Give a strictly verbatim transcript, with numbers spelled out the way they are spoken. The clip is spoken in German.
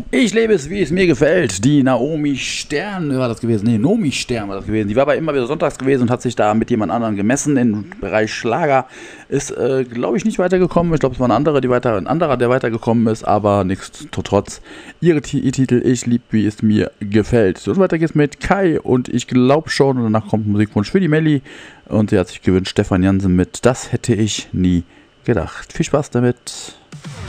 Ich lebe es, wie es mir gefällt. Die Naomi Stern war das gewesen. Nee, Nomi Stern war das gewesen. Die war aber immer wieder sonntags gewesen und hat sich da mit jemand anderem gemessen im Bereich Schlager. Ist, äh, glaube ich, nicht weitergekommen. Ich glaube, es war eine andere, die weiter, ein anderer, der weitergekommen ist, aber nichtsdestotrotz. Ihre T- ihr Titel Ich lieb, wie es mir gefällt. So, weiter geht's mit Kai und ich glaube schon. Und danach kommt Musikwunsch für die Melli. Und sie hat sich gewünscht, Stefan Jansen mit Das hätte ich nie gedacht. Viel Spaß damit.